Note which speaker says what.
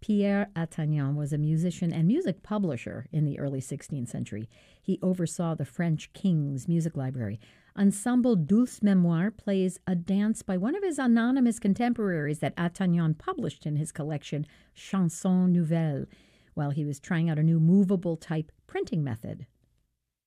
Speaker 1: Pierre Attagnan was a musician and music publisher in the early 16th century. He oversaw the French king's music library. Ensemble Douce Mémoire plays a dance by one of his anonymous contemporaries that Attagnan published in his collection Chansons Nouvelles while he was trying out a new movable type printing method.